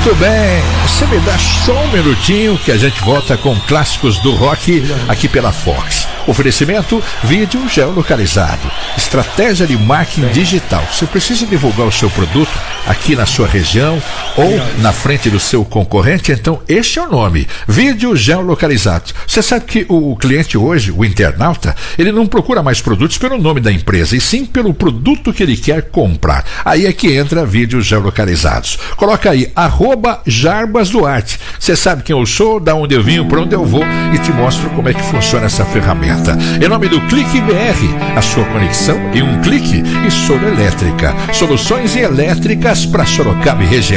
Muito bem, você me dá só um minutinho que a gente volta com clássicos do rock aqui pela Fox. Oferecimento, vídeo geolocalizado, estratégia de marketing digital. Você precisa divulgar o seu produto aqui na sua região ou na frente do seu concorrente, então este é o nome, vídeo geolocalizado. Você sabe que o cliente hoje, o internauta, ele não procura mais produtos pelo nome da empresa, e sim pelo produto que ele quer comprar. Aí é que entra vídeos geolocalizados. Coloca aí, @Jarbas Duarte. Você sabe quem eu sou, da onde eu vim, para onde eu vou, e te mostro como é que funciona essa ferramenta. Em nome do Clique BR, a sua conexão em um clique, e Solo Elétrica, soluções elétricas para Sorocaba e região.